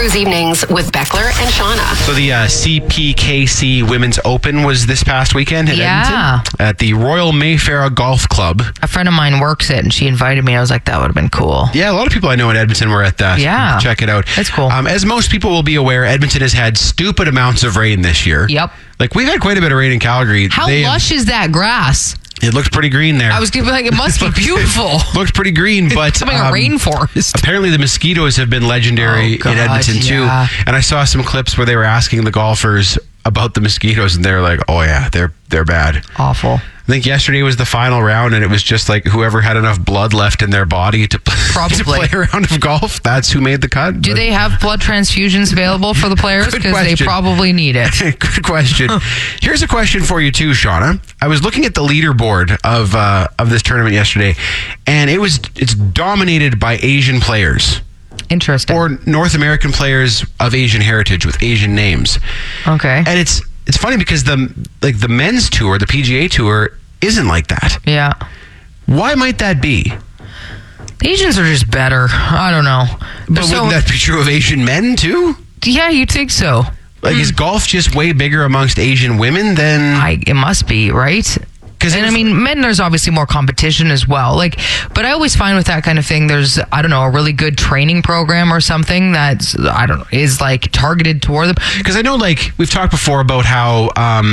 Cruise Evenings with Beckler and Shauna. So the CPKC Women's Open was this past weekend in Edmonton at the Royal Mayfair Golf Club. A friend of mine works it, and she invited me. I was like, that would have been cool. Yeah, a lot of people I know in Edmonton were at that. Yeah. Check it out. That's cool. As most people will be aware, Edmonton has had stupid amounts of rain this year. Yep. Like, we've had quite a bit of rain in Calgary. How lush is that grass? It looks pretty green there. I was going to be like, it must be beautiful. Looks pretty green, but... It's like a rainforest. Apparently the mosquitoes have been legendary in Edmonton too. And I saw some clips where they were asking the golfers about the mosquitoes, and they're like, oh yeah, they're bad. Awful. I think yesterday was the final round, and it was just like whoever had enough blood left in their body to play a round of golf, that's who made the cut. Do they have blood transfusions available for the players? Because they probably need it. Good question. Here's a question for you too, Shauna. I was looking at the leaderboard of this tournament yesterday, and it's dominated by Asian players. Interesting. Or North American players of Asian heritage with Asian names. Okay. And it's funny because the men's tour, the PGA Tour, isn't like that. Yeah. Why might that be? Asians are just better. I don't know. But wouldn't that be true of Asian men too? Yeah, you'd think so. Like, is golf just way bigger amongst Asian women than... It must be, right? And I mean, men, there's obviously more competition as well. But I always find with that kind of thing, there's, I don't know, a really good training program or something that's, I don't know, is like targeted toward them. Because I know, like, we've talked before about how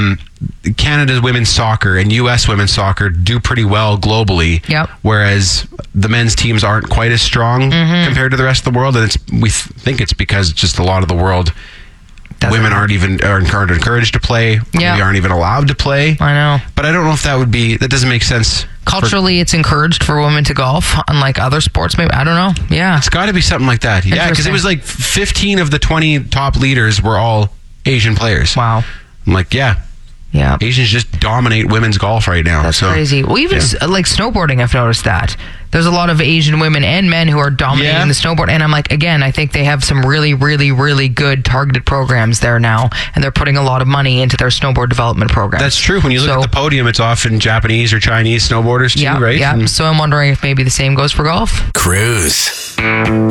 Canada's women's soccer and U.S. women's soccer do pretty well globally. Yep. Whereas the men's teams aren't quite as strong compared to the rest of the world. And we think it's because just a lot of the world... Women aren't encouraged to play. Yeah. We aren't even allowed to play. I know. But I don't know if that doesn't make sense. Culturally, it's encouraged for women to golf, unlike other sports, maybe. I don't know. Yeah. It's got to be something like that. Yeah, because it was like 15 of the 20 top leaders were all Asian players. Wow. I'm like, yeah. Yeah. Asians just dominate women's golf right now. That's crazy. Well, even like snowboarding, I've noticed that. There's a lot of Asian women and men who are dominating the snowboard. And I'm like, again, I think they have some really, really, really good targeted programs there now. And they're putting a lot of money into their snowboard development program. That's true. When you look at the podium, it's often Japanese or Chinese snowboarders too, right? Yeah. So I'm wondering if maybe the same goes for golf. Cruise.